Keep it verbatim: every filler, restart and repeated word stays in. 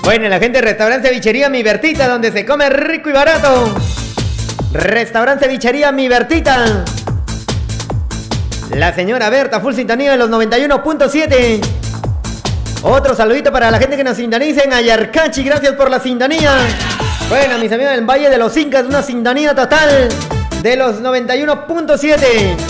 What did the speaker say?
Bueno, la gente de Restaurante Cevichería Mi Bertita, donde se come rico y barato. Restaurante Cevichería Mi Bertita. La señora Berta, full sintonía de los noventa y uno punto siete. Otro saludito para la gente que nos sintoniza en Ayarcachi, gracias por la sintonía. Bueno, mis amigos del Valle de los Incas, una sintonía total de los noventa y uno punto siete.